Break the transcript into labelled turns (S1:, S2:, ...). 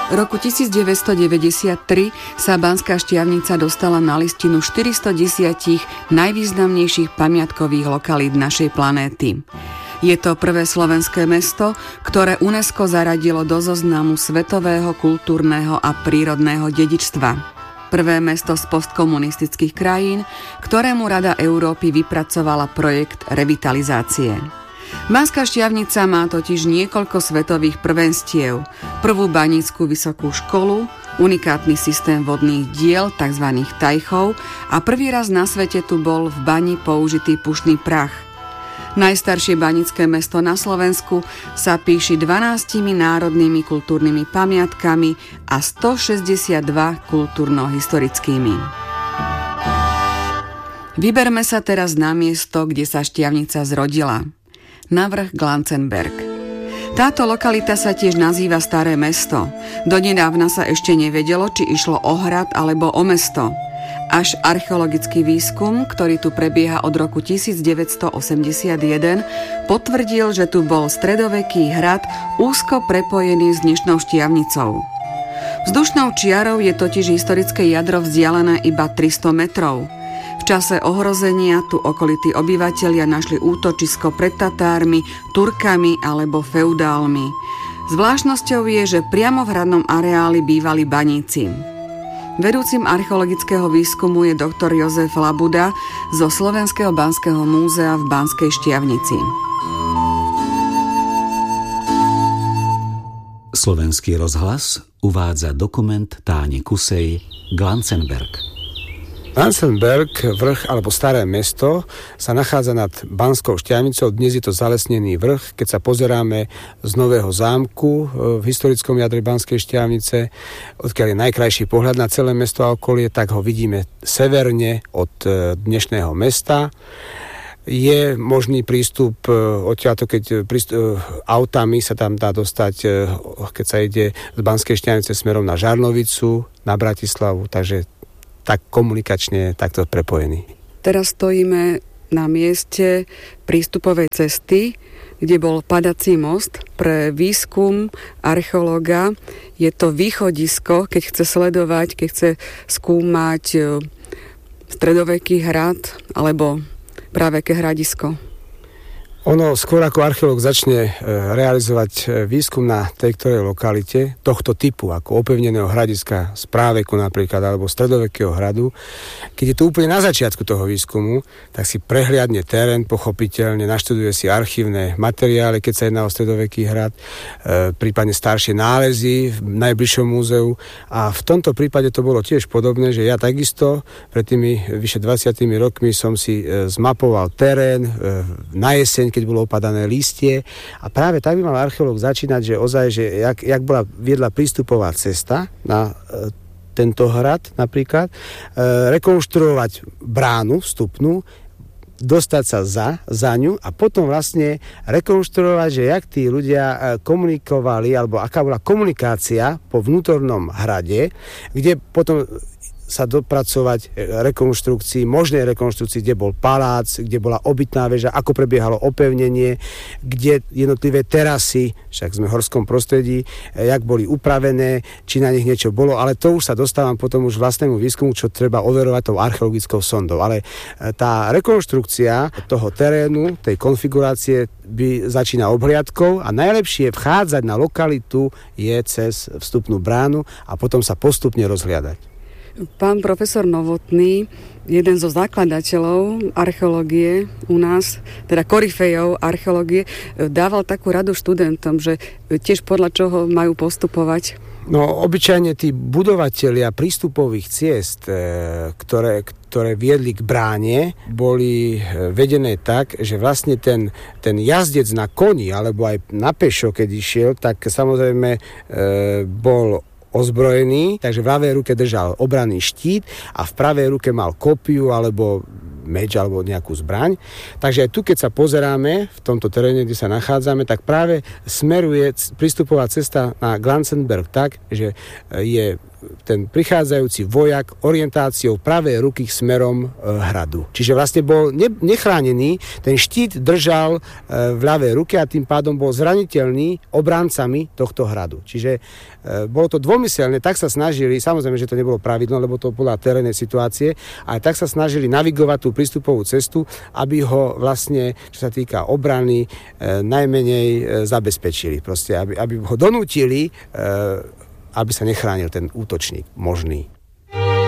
S1: roku 1993 sa Banská Štiavnica dostala na listinu 410 najvýznamnejších pamiatkových lokalít našej planéty. Je to prvé slovenské mesto, ktoré UNESCO zaradilo do zoznamu svetového kultúrneho a prírodného dedičstva. Prvé mesto z postkomunistických krajín, ktorému Rada Európy vypracovala projekt revitalizácie. Banská Štiavnica má totiž niekoľko svetových prvenstiev, prvú banícku vysokú školu, unikátny systém vodných diel, tzv. Tajchov, a prvý raz na svete tu bol v bani použitý pušný prach. Najstaršie banícke mesto na Slovensku sa píši 12 národnými kultúrnymi pamiatkami a 162 kultúrno-historickými. Vyberme sa teraz na miesto, kde sa Štiavnica zrodila. Na vrch Glanzenberg. Táto lokalita sa tiež nazýva Staré mesto. Donedávna sa ešte nevedelo, či išlo o hrad alebo o mesto. Až archeologický výskum, ktorý tu prebieha od roku 1981, potvrdil, že tu bol stredoveký hrad úzko prepojený s dnešnou Štiavnicou. Vzdušnou čiarou je totiž historické jadro vzdialené iba 300 metrov. V čase ohrozenia tu okolití obyvatelia našli útočisko pred Tatármi, Turkami alebo feudálmi. Zvláštnosťou je, že priamo v hradnom areáli bývali baníci. Vedúcim archeologického výskumu je doktor Jozef Labuda zo Slovenského banského múzea v Banskej Štiavnici.
S2: Slovenský rozhlas uvádza dokument Táne Kusej Glanzenberg.
S3: Glanzenberg, vrch alebo Staré mesto, sa nachádza nad Banskou Štiavnicou. Dnes je to zalesnený vrch. Keď sa pozeráme z Nového zámku v historickom jadre Banskej Štiavnice, odkiaľ je najkrajší pohľad na celé mesto a okolie, tak ho vidíme severne od dnešného mesta. Je možný prístup odtiaľto, keď autami sa tam dá dostať, keď sa ide z Banskej Štiavnice smerom na Žarnovicu, na Bratislavu, takže tak komunikačne takto prepojený.
S1: Teraz stojíme na mieste prístupovej cesty, kde bol padací most pre výskum archeológa. Je to východisko, keď chce sledovať, keď chce skúmať stredoveký hrad alebo praveké hradisko.
S3: Ono skôr ako archeológ začne realizovať výskum na tej ktorej lokalite tohto typu, ako opevneného hradiska z práveku napríklad, alebo stredovekého hradu, keď je to úplne na začiatku toho výskumu, tak si prehliadne terén, pochopiteľne, naštuduje si archívne materiály, keď sa jedná o stredoveký hrad, prípadne staršie nálezy v najbližšom múzeu. A v tomto prípade to bolo tiež podobné, že ja takisto pred tými vyše 20 rokmi som si zmapoval terén na jeseň, keď bolo opadané lístie. A práve tak by mal archeológ začínať, že ozaj, že jak viedla prístupová cesta na tento hrad napríklad, rekonštruovať bránu vstupnú, dostať sa za ňu a potom vlastne rekonštruovať, že jak tí ľudia komunikovali, alebo aká bola komunikácia po vnútornom hrade, kde potom sa dopracovať rekonštrukcii, možnej rekonštrukcii, kde bol palác, kde bola obytná väža, ako prebiehalo opevnenie, kde jednotlivé terasy, však sme v horskom prostredí, jak boli upravené, či na nich niečo bolo, ale to už sa dostávam potom už vlastnému výskumu, čo treba overovať tou archeologickou sondou. Ale tá rekonštrukcia toho terénu, tej konfigurácie začína obhliadkou a najlepšie vchádzať na lokalitu je cez vstupnú bránu a potom sa postupne rozhliadať.
S1: Pán profesor Novotný, jeden zo zakladateľov archeológie u nás, teda korifejov archeológie, dával takú radu študentom, že tiež podľa čoho majú postupovať.
S3: No, obyčajne tí budovatelia prístupových ciest, ktoré viedli k bráne, boli vedené tak, že vlastne ten jazdec na koni, alebo aj na pešo, keď išiel, tak samozrejme bol ozbrojený, takže v ľavej ruke držal obranný štít a v pravej ruke mal kopiu alebo meč alebo nejakú zbraň. Takže aj tu, keď sa pozeráme v tomto teréne, kde sa nachádzame, tak práve smeruje prístupová cesta na Glanzenberg tak, že je ten prichádzajúci vojak orientáciou pravej ruky smerom hradu. Čiže vlastne bol nechránený, ten štít držal v ľavej ruke a tým pádom bol zraniteľný obrancami tohto hradu. Čiže bolo to dvomyselné, tak sa snažili, samozrejme, že to nebolo pravidlo, lebo to bola terénnej situácie, ale tak sa snažili navigovať tú prístupovú cestu, aby ho vlastne, čo sa týka obrany, najmenej zabezpečili. Proste, aby ho donútili, aby sa nechránil ten útočník možný.